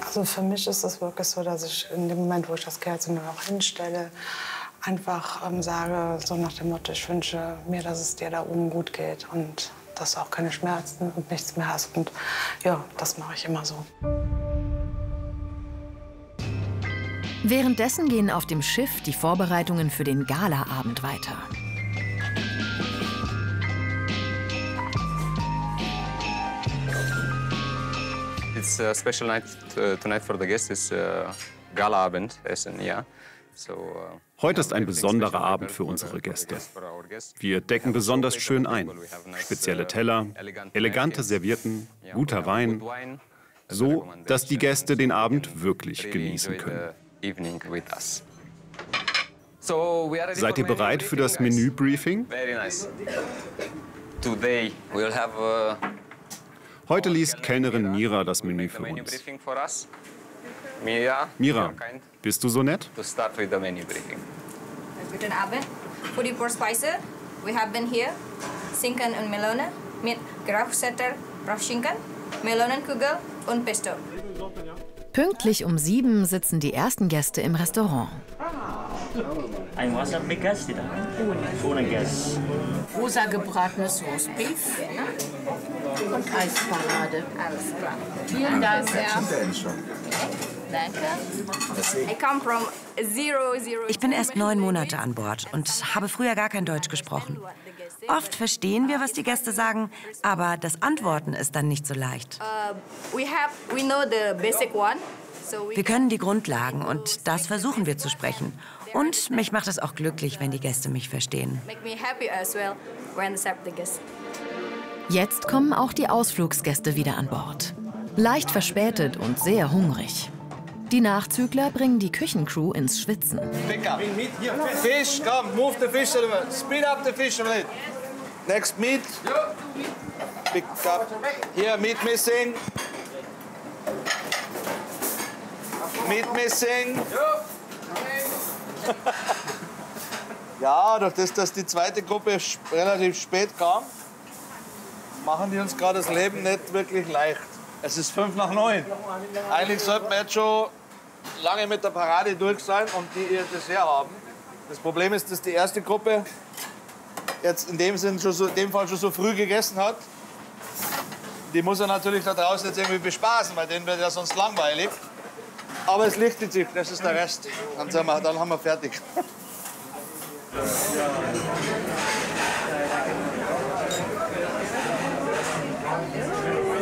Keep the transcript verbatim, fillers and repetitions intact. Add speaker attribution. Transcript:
Speaker 1: Also für mich ist es wirklich so, dass ich in dem Moment, wo ich das Kerzen auch hinstelle, einfach ähm, sage, so nach dem Motto, ich wünsche mir, dass es dir da oben gut geht und dass du auch keine Schmerzen und nichts mehr hast. Und ja, das mache ich immer so.
Speaker 2: Währenddessen gehen auf dem Schiff die Vorbereitungen für den Galaabend weiter.
Speaker 3: It's a special night uh, tonight for the guests. It's uh, Galaabend Essen, yeah. So, uh,
Speaker 4: Heute ist ein besonderer Abend für unsere Gäste. Wir decken besonders schön ein. Spezielle Teller, elegante Servietten, guter Wein. So, dass die Gäste den Abend wirklich genießen können. Seid ihr bereit für das Menü-Briefing? Heute liest Kellnerin Mira das Menü für uns. Mira, bist du so nett?
Speaker 5: Guten Abend. Für die Vorspeise, wir haben hier Schinken und Melone mit Grauchsetter, Rauchschinken, Melonenkugel und Pesto.
Speaker 2: Pünktlich um sieben sitzen die ersten Gäste im Restaurant.
Speaker 6: Ein Wasser mit Gas, ohne Gas.
Speaker 7: Rosa gebratenes Roastbeef und Eisparade.
Speaker 5: Alles klar.
Speaker 7: Vielen Dank.
Speaker 5: Danke. I come from zero, zero.
Speaker 8: Ich bin erst neun Monate an Bord und habe früher gar kein Deutsch gesprochen. Oft verstehen wir, was die Gäste sagen, aber das Antworten ist dann nicht so leicht. Wir können die Grundlagen und das versuchen wir zu sprechen. Und mich macht es auch glücklich, wenn die Gäste mich verstehen.
Speaker 2: Jetzt kommen auch die Ausflugsgäste wieder an Bord. Leicht verspätet und sehr hungrig. Die Nachzügler bringen die Küchencrew ins Schwitzen.
Speaker 9: Fish, come, move the fish a little bit. Speed up the fish a little. Next meat. Pick up. Here, meat missing. Meat missing. Ja, durch das, dass die zweite Gruppe relativ spät kam, machen die uns gerade das Leben nicht wirklich leicht. Es ist fünf nach neun. Eigentlich sollten wir jetzt schon lange mit der Parade durch sein und die ihr Dessert haben. Das Problem ist, dass die erste Gruppe jetzt in dem, Sinn schon so, in dem Fall schon so früh gegessen hat. Die muss er natürlich da draußen jetzt irgendwie bespaßen, weil denen wird ja sonst langweilig. Aber es lichtet sich, das ist der Rest. Dann, sind wir, dann haben wir fertig.